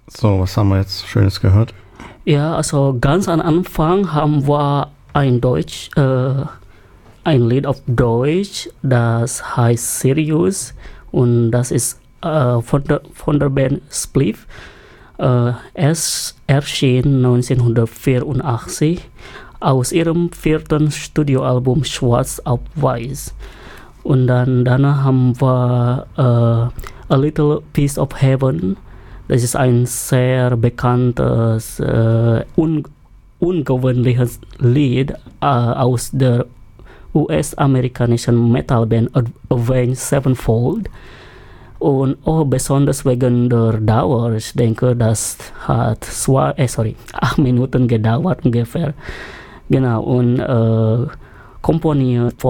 So, was haben wir jetzt Schönes gehört? Ja, also ganz am Anfang haben wir ein Lied auf Deutsch, das heißt Sirius, und das ist von der Band Spliff. Es erschien 1984 aus ihrem 4. Studioalbum Schwarz auf Weiß. Und dann danach haben wir A Little Piece of Heaven. Das ist ein sehr bekanntes, ungewöhnliches Lied aus der US-amerikanischen Metalband Avenged Sevenfold. Und besonders wegen der Dauer, ich denke, das hat 8 Minuten gedauert ungefähr. Genau, und komponiert